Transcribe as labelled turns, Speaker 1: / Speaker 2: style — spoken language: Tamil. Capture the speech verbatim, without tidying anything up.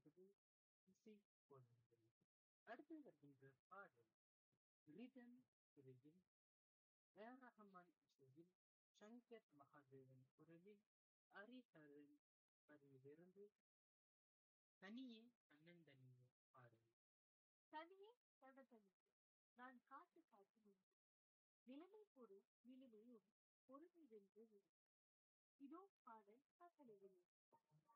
Speaker 1: கேட்டது இசை கோலங்கள். அடுத்து வருகின்ற பாடல் ரிதம் திரையில் ஏர் ரஹ்மான் இசையில் சங்கர் மகாதேவன் குரலில் ஹரிஹரன் வரியிலிருந்து தனியே தன்னந்தனியே பாடல்.
Speaker 2: தனியே தட தனியே நான் காத்து காத்து நின்றேன். நிலைமை பொறு நிலைமை ஒரு பொறுமை வென்று விடும். இதோ பாடல் கட்டளையில்